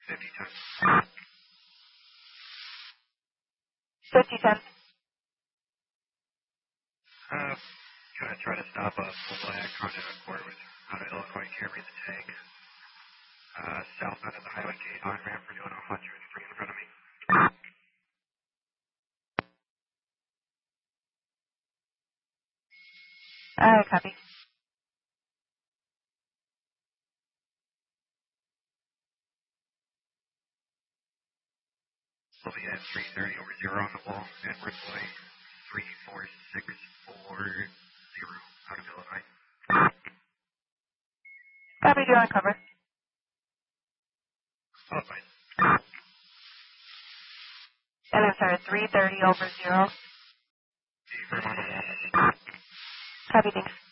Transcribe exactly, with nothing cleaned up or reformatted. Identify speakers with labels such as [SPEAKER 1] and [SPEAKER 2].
[SPEAKER 1] fifty ten.
[SPEAKER 2] fifty ten.
[SPEAKER 1] Uh, gonna try to stop a full black on a quarter with out of Illinois Camry the tank. Uh, southbound of the highway gate on ramp for doing one hundred three in front of me.
[SPEAKER 2] Alright, copy.
[SPEAKER 1] We'll be at three thirty over zero on the wall and Ripley three four six four zero out of Illinois.
[SPEAKER 2] Copy, you're on cover.
[SPEAKER 1] Oh, fine.
[SPEAKER 2] And I'm sorry, three thirty over zero.
[SPEAKER 1] Firm on the wall.
[SPEAKER 2] Copy, thanks.